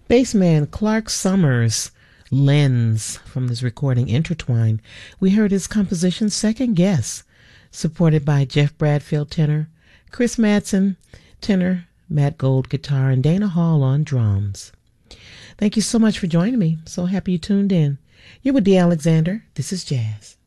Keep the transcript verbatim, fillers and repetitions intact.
Bassman Clark Summers' Lens from this recording Intertwine. We heard his composition Second Guess, supported by Jeff Bradfield tenor, Chris Madsen tenor, Matt Gold guitar, and Dana Hall on drums. Thank you so much for joining me. So happy you tuned in. You're with Dee Alexander. This is Jazz.